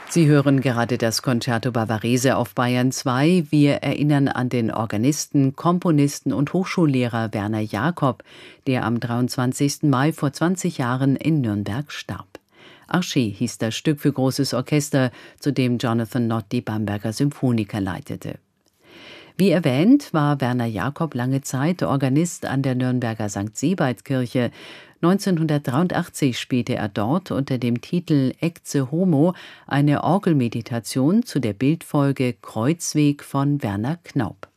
Sie hören gerade das Concerto Bavarese auf Bayern 2. Wir erinnern an den Organisten, Komponisten und Hochschullehrer Werner Jacob, der am 23. Mai vor 20 Jahren in Nürnberg starb. Arché hieß das Stück für großes Orchester, zu dem Jonathan Nott die Bamberger Symphoniker leitete. Wie erwähnt, war Werner Jacob lange Zeit Organist an der Nürnberger St. Sebaldkirche. 1983 spielte er dort unter dem Titel Ecce Homo eine Orgelmeditation zu der Bildfolge Kreuzweg von Werner Knaub.